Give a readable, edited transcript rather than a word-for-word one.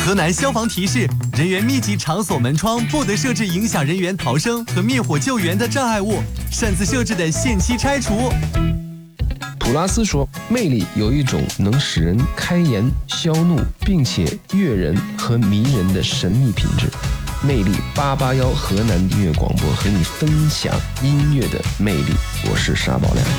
河南消防提示：人员密集场所门窗不得设置影响人员逃生和灭火救援的障碍物，擅自设置的限期拆除。 普拉斯说，魅力有一种能使人开颜消怒，并且悦人和迷人的神秘品质。魅力881河南音乐广播和你分享音乐的魅力，我是沙宝亮。